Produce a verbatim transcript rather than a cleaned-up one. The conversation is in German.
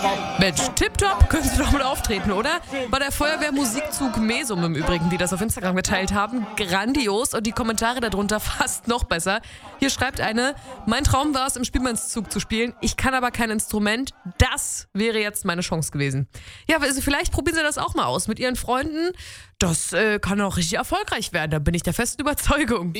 Mensch, tipptopp, könntest du doch mal auftreten, oder? Bei der Feuerwehr Musikzug Mesum im Übrigen, die das auf Instagram geteilt haben. Grandios und die Kommentare darunter fast noch besser. Hier schreibt eine, mein Traum war es, im Spielmannszug zu spielen. Ich kann aber kein Instrument. Das wäre jetzt meine Chance gewesen. Ja, also vielleicht probieren Sie das auch mal aus mit Ihren Freunden. Das äh, kann auch richtig erfolgreich werden, da bin ich der festen Überzeugung.